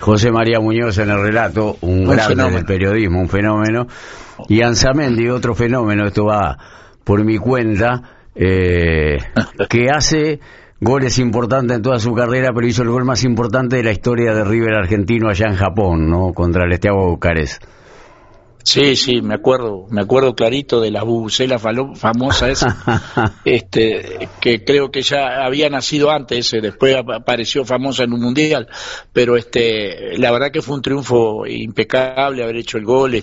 José María Muñoz en el relato, un grande fenómeno del periodismo, un fenómeno. Y Anzamendi, otro fenómeno, esto va por mi cuenta, que hace goles importantes en toda su carrera, pero hizo el gol más importante de la historia de River argentino allá en Japón, ¿no? Contra el Steaua Bucarest. Sí, me acuerdo clarito de la bubucela famosa esa, que creo que ya había nacido antes, después apareció famosa en un mundial, pero la verdad que fue un triunfo impecable haber hecho el gol,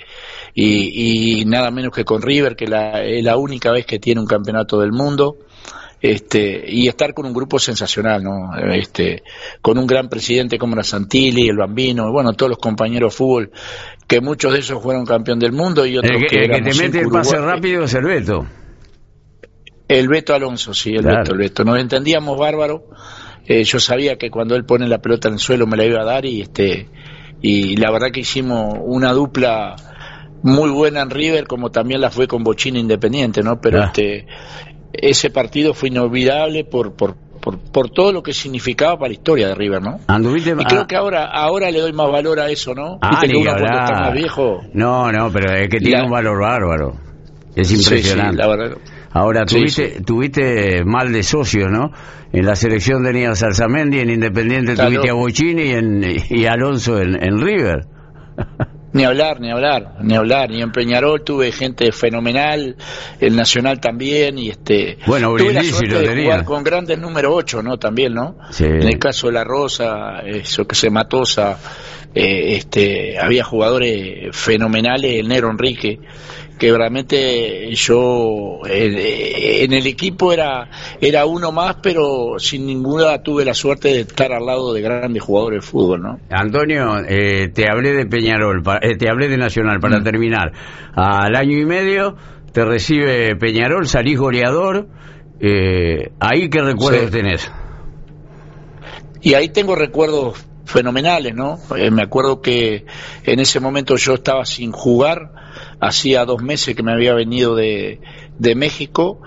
y nada menos que con River, que es la única vez que tiene un campeonato del mundo. Y estar con un grupo sensacional, ¿no? Con un gran presidente como era Santilli, el Bambino, bueno, todos los compañeros de fútbol, que muchos de esos fueron campeón del mundo y otros el que te mete el pase rápido es el Beto. El Beto Alonso, sí, Claro. el Beto. Nos entendíamos bárbaro. Yo sabía que cuando él pone la pelota en el suelo me la iba a dar y la verdad que hicimos una dupla muy buena en River, como también la fue con Bochini Independiente, ¿no? Pero ese partido fue inolvidable por todo lo que significaba para la historia de River, ¿no? Y creo que ahora le doy más valor a eso, ¿no? Viste que uno cuando está más viejo... No, pero es que tiene un valor bárbaro. Es impresionante. Sí, la verdad. Ahora, tuviste mal de socio, ¿no? En la selección tenías a Anzamendi, en Independiente tuviste a Bochini y Alonso en River. Ni hablar. Y en Peñarol tuve gente fenomenal, el Nacional también, y Bueno, tuve la Brindisi suerte lo de tenía. jugar con grandes número 8, ¿no? También, ¿no? Sí. En el caso de La Rosa, eso que se Matosa, había jugadores fenomenales, el Negro Enrique, que realmente yo en el equipo era uno más, pero sin ninguna tuve la suerte de estar al lado de grandes jugadores de fútbol, ¿no? Antonio, te hablé de Peñarol, te hablé de Nacional para terminar. Al año y medio te recibe Peñarol, salís goleador. ¿Ahí qué recuerdos tenés? Y ahí tengo recuerdos fenomenales, ¿no? Me acuerdo que en ese momento yo estaba sin jugar, hacía 2 meses que me había venido de México,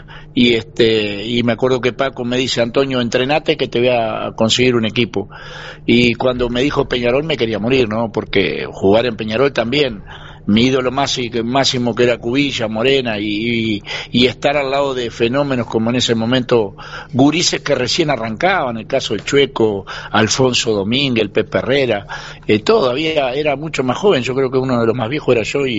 y me acuerdo que Paco me dice: Antonio, entrenate que te voy a conseguir un equipo. Y cuando me dijo Peñarol me quería morir, ¿no? Porque jugar en Peñarol también, mi ídolo máximo que era Cubilla, Morena, y estar al lado de fenómenos como en ese momento, gurises que recién arrancaban, el caso del Chueco, Alfonso Domínguez, el Pepe Herrera, todavía era mucho más joven, yo creo que uno de los más viejos era yo,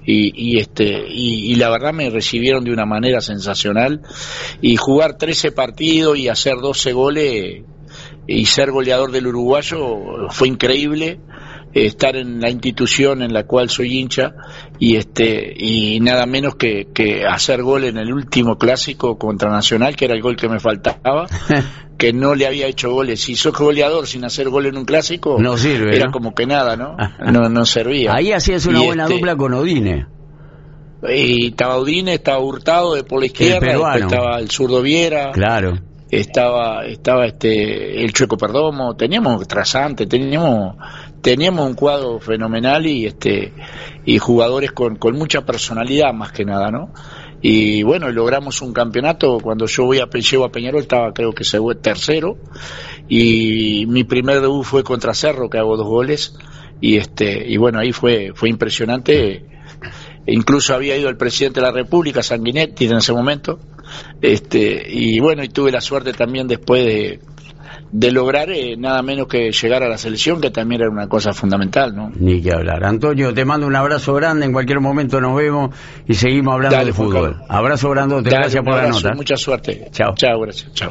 y la verdad me recibieron de una manera sensacional, y jugar 13 partidos y hacer 12 goles y ser goleador del uruguayo fue increíble. Estar en la institución en la cual soy hincha y nada menos que hacer gol en el último clásico contra Nacional, que era el gol que me faltaba, que no le había hecho goles. Si sos goleador sin hacer gol en un clásico, no sirve, era ¿no? Como que nada, ¿no? No servía. Ahí hacías una buena dupla con Odine. Y estaba Odine, estaba Hurtado por la izquierda, después estaba el zurdo Viera. Claro. Estaba el Chueco Perdomo, teníamos Trasante, teníamos un cuadro fenomenal y jugadores con mucha personalidad más que nada, ¿no? Y bueno, logramos un campeonato. Cuando yo llego a Peñarol estaba, creo que tercero, y mi primer debut fue contra Cerro, que hago 2 goles, y bueno, ahí fue impresionante. Incluso había ido el presidente de la República, Sanguinetti, en ese momento, y bueno, y tuve la suerte también después de lograr nada menos que llegar a la selección, que también era una cosa fundamental, ¿no? Ni que hablar. Antonio, te mando un abrazo grande, en cualquier momento nos vemos y seguimos hablando de fútbol. Abrazo grandote, gracias por la nota. Mucha suerte. Chao. Chao, gracias. Chao.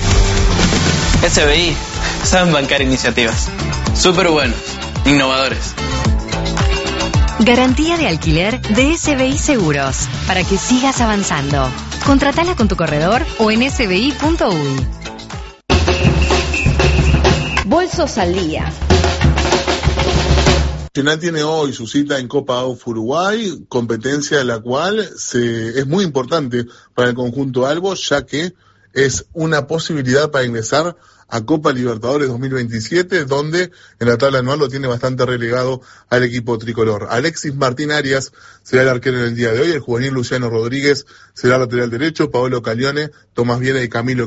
SBI saben bancar iniciativas. Súper buenos, innovadores. Garantía de alquiler de SBI Seguros, para que sigas avanzando. Contratala con tu corredor o en sbi.uy. Bolsos al día. Nacional tiene hoy su cita en Copa AUF Uruguay, competencia de la cual es muy importante para el conjunto Albo, ya que es una posibilidad para ingresar a Copa Libertadores 2027, donde en la tabla anual lo tiene bastante relegado al equipo tricolor. Alexis Martín Arias será el arquero en el día de hoy, el juvenil Luciano Rodríguez será lateral derecho, Paolo Calione, Tomás Viera y Camilo